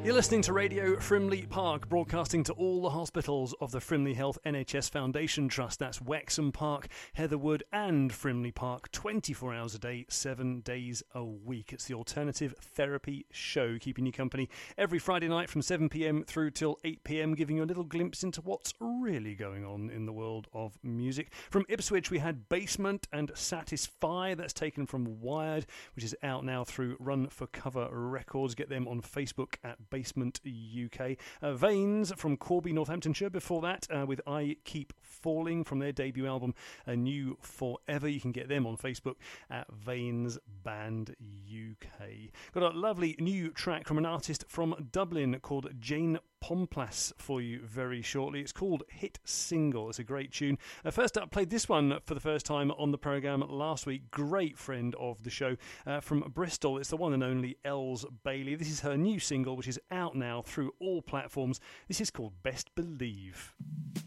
You're listening to Radio Frimley Park, broadcasting to all the hospitals of the Frimley Health NHS Foundation Trust. That's Wexham Park, Heatherwood and Frimley Park, 24 hours a day, 7 days a week. It's the Alternative Therapy Show, keeping you company every Friday night from 7pm through till 8pm, giving you a little glimpse into what's really going on in the world of music. From Ipswich, we had Basement and Satisfy. That's taken from Wired, which is out now through Run for Cover Records. Get them on Facebook at Basement UK. Veins from Corby, Northamptonshire. Before that, with I Keep Falling from their debut album, A New Forever. You can get them on Facebook at Veins Band UK. Got a lovely new track from an artist from Dublin called Jane Pomplass for you very shortly. It's called Hit Single. It's a great tune. First up, played this one for the first time on the programme last week. Great friend of the show from Bristol. It's the one and only Els Bailey. This is her new single, which is out now through all platforms. This is called Best Believe.